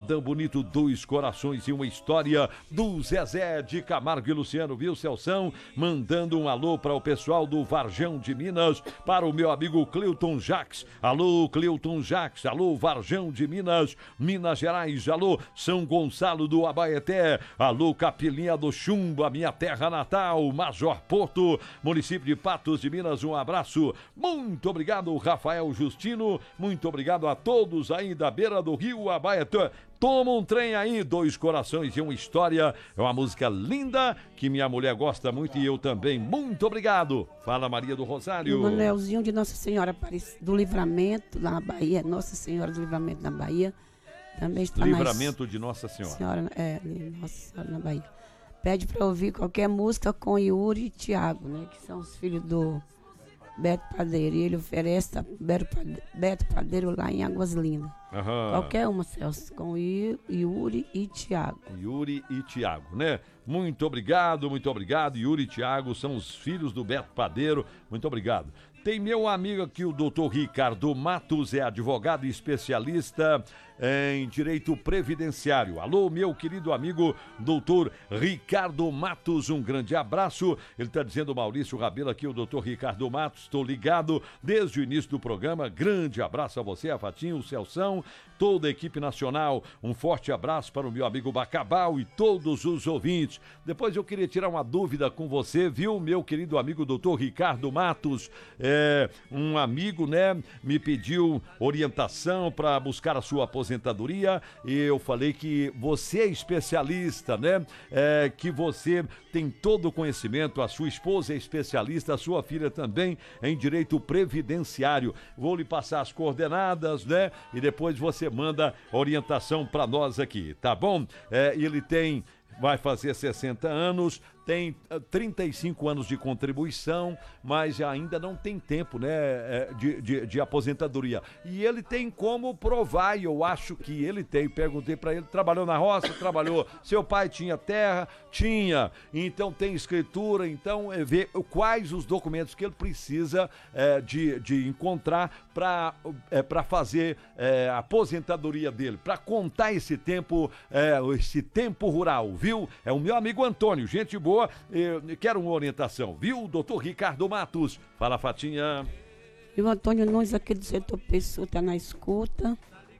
Cidadão Bonito, Dois Corações e uma História, do Zezé de Camargo e Luciano, viu, Celção? Mandando um alô para o pessoal do Varjão de Minas, para o meu amigo Cleuton Jacques. Alô, Cleuton Jacques, alô, Varjão de Minas, Minas Gerais, alô, São Gonçalo do Abaeté, alô, Capilinha do Chumbo, a minha terra natal, Major Porto, município de Patos de Minas, um abraço. Muito obrigado, Rafael Justino, muito obrigado a todos aí da beira do rio Abaeté. Toma um trem aí, Dois Corações e uma História. É uma música linda que minha mulher gosta muito e eu também. Muito obrigado. Fala, Maria do Rosário. O Manuelzinho de Nossa Senhora do Livramento, lá na Bahia. Nossa Senhora do Livramento na Bahia. Também está Livramento de Nossa Senhora. Nossa Senhora na Bahia. Pede para ouvir qualquer música com Yuri e Tiago, né? Que são os filhos do Beto Padeiro. E ele oferece a Beto Padeiro lá em Águas Lindas. Aham. Qualquer uma, Celso, com Yuri e Tiago. Yuri e Tiago, né? Muito obrigado. Yuri e Tiago são os filhos do Beto Padeiro. Muito obrigado. Tem meu amigo aqui, o doutor Ricardo Matos, é advogado e especialista em direito previdenciário. Alô, meu querido amigo, doutor Ricardo Matos, um grande abraço. Ele está dizendo, Maurício Rabelo aqui, o doutor Ricardo Matos, estou ligado desde o início do programa. Grande abraço a você, a Fatinho, o Celção, toda a equipe nacional. Um forte abraço para o meu amigo Bacabal e todos os ouvintes. Depois eu queria tirar uma dúvida com você, viu, meu querido amigo doutor Ricardo Matos. Um amigo, né, me pediu orientação para buscar a sua aposentadoria e eu falei que você é especialista, né, que você tem todo o conhecimento, a sua esposa é especialista, a sua filha também em direito previdenciário. Vou lhe passar as coordenadas, né, e depois você manda orientação para nós aqui, tá bom? Ele vai fazer 60 anos, tem 35 anos de contribuição, mas ainda não tem tempo, né, de aposentadoria. E ele tem como provar, e eu acho que ele tem. Perguntei para ele, trabalhou na roça? Trabalhou. Seu pai tinha terra? Tinha. Então tem escritura, então ver quais os documentos que ele precisa de encontrar para fazer a aposentadoria dele, para contar esse tempo rural, viu? É o meu amigo Antônio, gente boa. Eu quero uma orientação, viu, doutor Ricardo Matos? Fala, Fatinha. E o Antônio Nunes, aqui do setor Pessoa, está na escuta.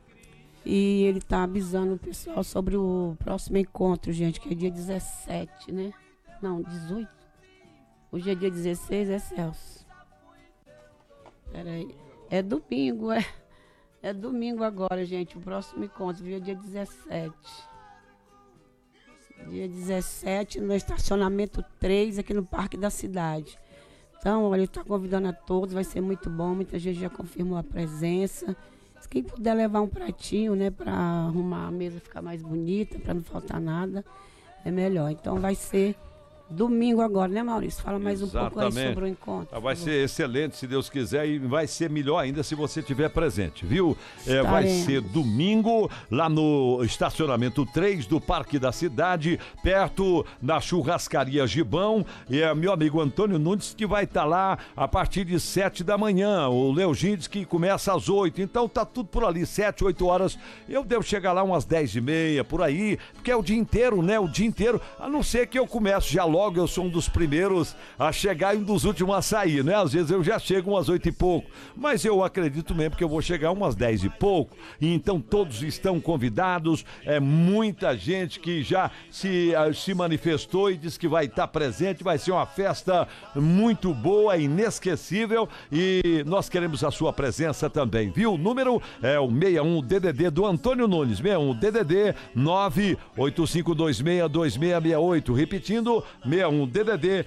E ele está avisando o pessoal sobre o próximo encontro, gente, que é dia 17, né? Não, 18. Hoje é dia 16, é Celso. Peraí. É domingo, É domingo agora, gente, o próximo encontro, viu? Dia 17. Dia 17, no estacionamento 3, aqui no Parque da Cidade. Então, olha, eu estou convidando a todos, vai ser muito bom, muita gente já confirmou a presença. Quem puder levar um pratinho, né, para arrumar a mesa ficar mais bonita, para não faltar nada, é melhor. Então, vai ser domingo agora, né, Maurício? Fala mais um pouco aí sobre o encontro. Vai ser excelente, se Deus quiser, e vai ser melhor ainda se você estiver presente, viu? Vai ser domingo, lá no estacionamento 3 do Parque da Cidade, perto da churrascaria Gibão, e é meu amigo Antônio Nunes que vai estar lá a partir de 7 da manhã. O Leogin diz que começa às 8, então tá tudo por ali, 7, 8 horas. Eu devo chegar lá umas 10h30, por aí, porque é o dia inteiro, né? O dia inteiro, a não ser que eu comece já logo. Eu sou um dos primeiros a chegar e um dos últimos a sair, né? Às vezes eu já chego umas 8 e pouco, mas eu acredito mesmo que eu vou chegar umas 10 e pouco, e então todos estão convidados, muita gente que já se manifestou e disse que vai estar presente, vai ser uma festa muito boa, inesquecível, e nós queremos a sua presença também, viu? O número é o 61 DDD do Antônio Nunes, 61 DDD 985262668, repetindo, 61 DDD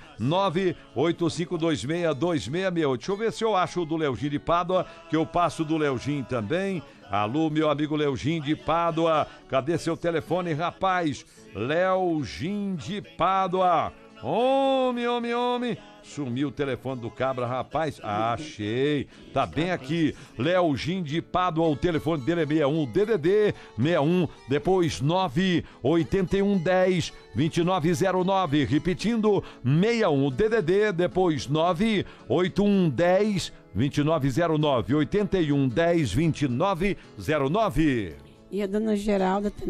985262668. Deixa eu ver se eu acho o do Leogin de Pádua, que eu passo do Leogin também. Alô, meu amigo Leogin de Pádua, cadê seu telefone, rapaz? Leogin de Pádua. Homem. Sumiu o telefone do cabra, rapaz. Achei. Tá bem aqui. Leogin de Pádua, o telefone dele é 61 DDD 61, depois 98110 2909. Repetindo, 61 DDD, depois 98110 2909. 8110 2909. E a dona Geralda também.